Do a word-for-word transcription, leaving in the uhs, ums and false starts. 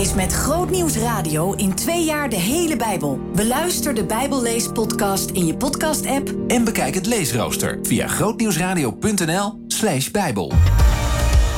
Lees met Grootnieuws Radio in twee jaar de hele Bijbel. Beluister de Bijbellees-podcast in je podcast-app. En bekijk het leesrooster via grootnieuwsradio punt n l slash bijbel.